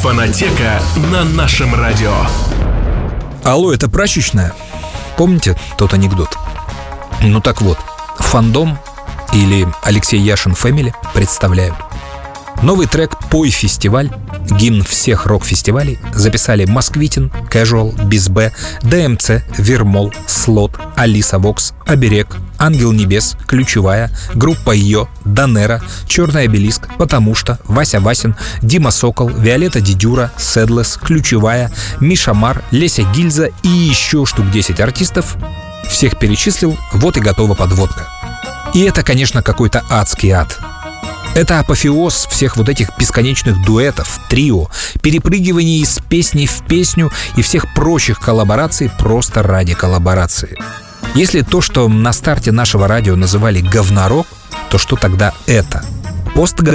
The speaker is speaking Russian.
Фонотека на нашем радио. Алло, это прачечная? Помните тот анекдот? Ну так вот, Фандом или Алексей Яшин Фэмили представляют. Новый трек «Пой фестиваль», гимн всех рок-фестивалей, записали Москвитин, Casual, Бизбэ, ДМЦ, Вермол, Слот, Алиса Вокс, Оберег, Ангел Небес, Ключевая, группа Йо, Данера, Черный Обелиск, Потому что, Вася Васин, Дима Сокол, Виолетта Дидюра, Седлес, Ключевая, Миша Мар, Леся Гильза и еще штук 10 артистов. Всех перечислил, вот и готова подводка. И это, конечно, какой-то адский ад. Это апофеоз всех вот этих бесконечных дуэтов, трио, перепрыгиваний из песни в песню и всех прочих коллабораций просто ради коллаборации. Если то, что на старте нашего радио называли говнорок, то что тогда это?